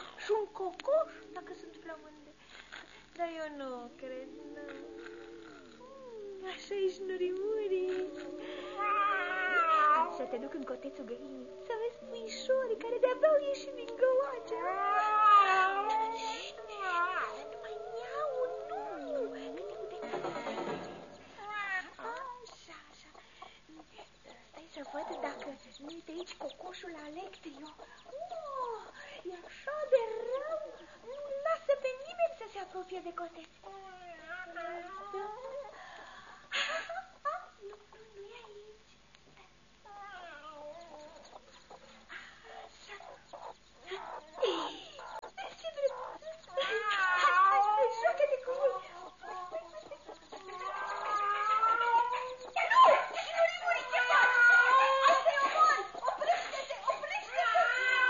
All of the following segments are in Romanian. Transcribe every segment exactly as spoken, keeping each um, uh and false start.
și un cocoș, dacă sunt flămânde. Dar eu nu cred, nu. Așa ești, nuriuri. Să te duc în cotețul găinii, să vezi puișorii care de-abia au ieșit din găoace. Să nu mai iau, nu, că te uite. Așa, așa. Stai să văd dacă nu-i de aici cocoșul Alectrio. Oh, e așa de rău, nu lasă pe nimeni să se apropie de coteț. Nu, nu, nu e aici. Ce vrei? Hai, joacă-te cu ei. Nu! Nuriuri, ce faci? Asta e omor! Oprește-te, oprește-te!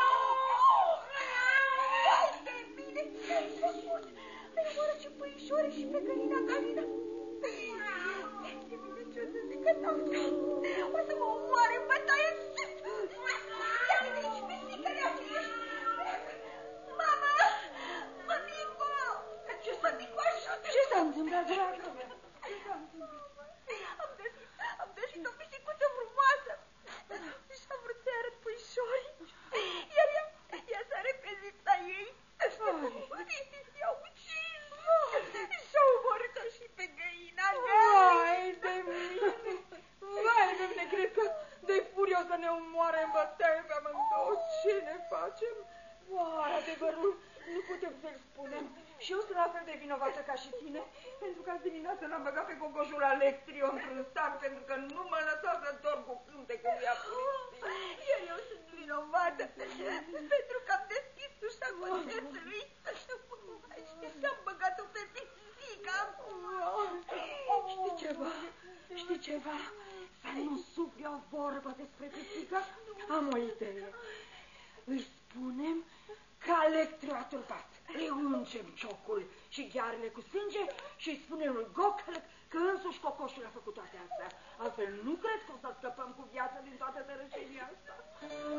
Vai de mine, ce-ai făcut? Ai omorât și puișorii și pe găina Galina. De mine ce o să zică tata? O să mă omoare în bătaie. Ia-te de aici, pisică neafiești. Mama! Mămico! Ce s-a întâmplat? Ajută! Ce s-a întâmplat, dragă mea? Ce s-a întâmplat? Am găsit, am găsit o pisicuță frumoasă și-a vrut să-i arăt puișorii, iar ea, ea s-a repezit la ei. I-a ucis și-a omorât-o și pe găina. Vai de mine! Vai de mine, cred că de-i furie o să ne omoare în bătaie pe amândouă. Ce ne facem? Vai, adevărul, nu putem să-l spunem. Și eu sunt la fel de vinovată ca și tine, pentru că azi dimineață l-am băgat pe cocoșul Alectrio într-un sac, pentru că nu mă lăsa să dorm cu cântecul lui Apulistii. Iar eu sunt vinovată, pentru că am deschis ușa cotețului. Și am băgat-o pe pisică. Știi ceva? Știi ceva? Să nu sufli o vorbă despre pisică? Am o idee. Îi spunem că Alectrio a turbat. Le ungem ciocul și ghearele cu sânge și îi spunem lui Gocălăc că însuși cocoșul a făcut toate astea. Altfel nu cred că o să scăpăm cu viața din toată tărășenia asta.